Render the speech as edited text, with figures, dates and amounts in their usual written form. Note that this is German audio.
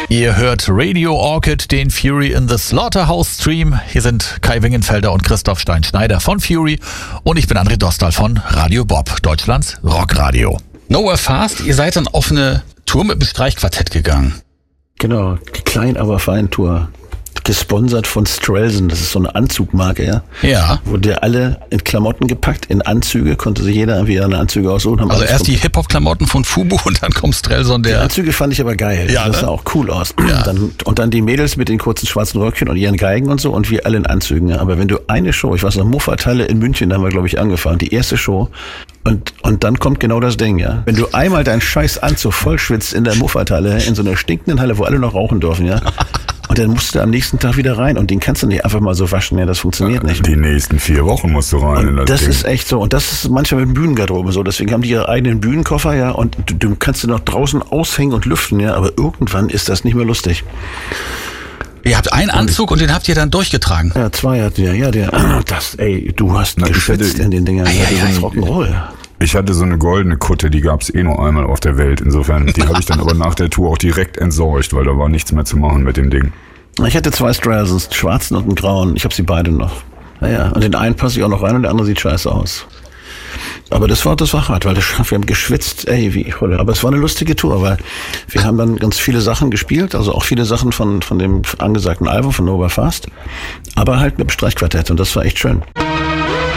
Ihr hört Radio Orchid, den Fury in the Slaughterhouse Stream. Hier sind Kai Wingenfelder und Christoph Stein-Schneider von Fury und ich bin André Dostal von Radio Bob, Deutschlands Rockradio. Nowhere Fast, ihr seid dann auf eine Tour mit dem Streichquartett gegangen. Genau, die Klein aber fein Tour. Gesponsert von Strelson, das ist so eine Anzugmarke, ja. Ja. Wurde alle in Klamotten gepackt, in Anzüge, konnte sich jeder irgendwie eine Anzüge aussuchen. Also erst die Hip-Hop-Klamotten von Fubu und dann kommt Strelson, der... Die Anzüge fand ich aber geil, ja, das sah auch cool aus. Ja. Dann die Mädels mit den kurzen schwarzen Röckchen und ihren Geigen und so und wir alle in Anzügen. Ja. Aber wenn du eine Show, ich weiß noch, Muffathalle in München, da haben wir glaube ich angefangen, die erste Show und dann kommt genau das Ding, ja. Wenn du einmal deinen scheiß Anzug vollschwitzt in der Muffathalle, in so einer stinkenden Halle, wo alle noch rauchen dürfen, ja. Und dann musst du am nächsten Tag wieder rein und den kannst du nicht einfach mal so waschen, ja, das funktioniert nicht. Die nächsten 4 Wochen musst du rein. Und das ist echt so und das ist manchmal mit Bühnengarderobe so, deswegen haben die ihre eigenen Bühnenkoffer, ja, und du kannst du noch draußen aushängen und lüften, ja, aber irgendwann ist das nicht mehr lustig. Ihr habt einen Anzug und den habt ihr dann durchgetragen? Ja, 2 hatten wir, ja, du hast geschwitzt in den Dingern, das ist Rock'n'Roll. Ich hatte so eine goldene Kutte, die gab's nur einmal auf der Welt. Insofern, die habe ich dann aber nach der Tour auch direkt entsorgt, weil da war nichts mehr zu machen mit dem Ding. Ich hatte 2 Strelsons, einen schwarzen und einen grauen. Ich habe sie beide noch. Naja, und den einen passe ich auch noch rein und der andere sieht scheiße aus. Aber das war hart, weil wir haben geschwitzt, wie Holle. Aber es war eine lustige Tour, weil wir haben dann ganz viele Sachen gespielt, also auch viele Sachen von dem angesagten Album von Nowhere Fast, aber halt mit dem Streichquartett und das war echt schön.